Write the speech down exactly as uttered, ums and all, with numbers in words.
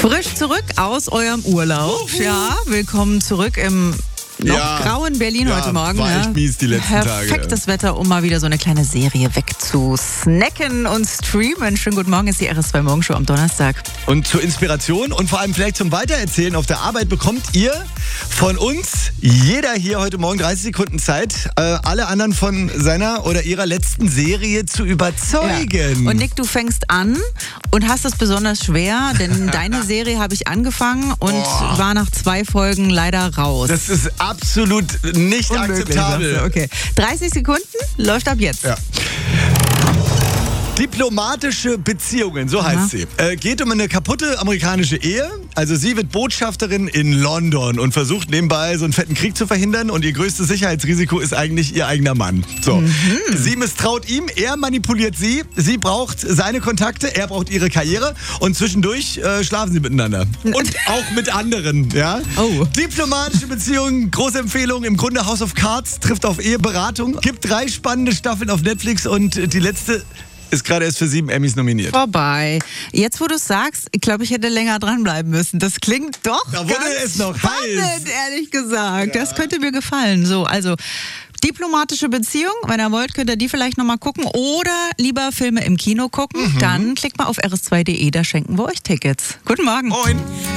Frisch zurück aus eurem Urlaub. Ja, willkommen zurück im noch Ja, grauen Berlin ja, heute Morgen. war echt ja. mies die letzten Tage. Perfektes Wetter, um mal wieder so eine kleine Serie wegzusnacken und streamen. Schönen guten Morgen, ist die R S zwei Morgenshow am Donnerstag. Und zur Inspiration und vor allem vielleicht zum Weitererzählen auf der Arbeit bekommt ihr von uns, jeder hier heute Morgen dreißig Sekunden Zeit, äh, alle anderen von seiner oder ihrer letzten Serie zu überzeugen. Ja. Und Nick, du fängst an und hast es besonders schwer, denn deine Serie habe ich angefangen und Boah. war nach zwei Folgen leider raus. Das ist absolut nicht Unmöglich, akzeptabel. sagst du. Okay. dreißig Sekunden läuft ab jetzt. Ja. Diplomatische Beziehungen, so heißt sie. Äh, geht um eine kaputte amerikanische Ehe. Also sie wird Botschafterin in London und versucht nebenbei so einen fetten Krieg zu verhindern und ihr größtes Sicherheitsrisiko ist eigentlich ihr eigener Mann. So. Mhm. Sie misstraut ihm, er manipuliert sie, sie braucht seine Kontakte, er braucht ihre Karriere und zwischendurch äh, schlafen sie miteinander. Und auch mit anderen, ja. Oh. Diplomatische Beziehungen, große Empfehlung, im Grunde House of Cards, trifft auf Eheberatung. Gibt drei spannende Staffeln auf Netflix und die letzte ist gerade erst für sieben Emmys nominiert. Vorbei. Jetzt, wo du es sagst, ich glaube, ich hätte länger dranbleiben müssen. Das klingt doch Da wurde ganz es noch spannend, heiß. ehrlich gesagt. Ja. Das könnte mir gefallen. So, also diplomatische Beziehung, wenn ihr wollt, könnt ihr die vielleicht nochmal gucken oder lieber Filme im Kino gucken. Mhm. Dann klickt mal auf r s zwei punkt d e, da schenken wir euch Tickets. Guten Morgen. Moin.